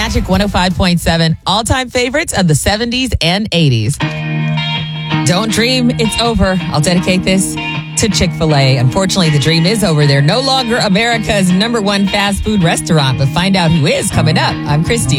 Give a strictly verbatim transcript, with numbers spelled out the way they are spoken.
Magic one oh five point seven, all-time favorites of the seventies and eighties. Don't dream it's over. I'll dedicate this to Chick-fil-A. Unfortunately, the dream is over. They're no longer America's number one fast food restaurant, but find out who is coming up. I'm Christy.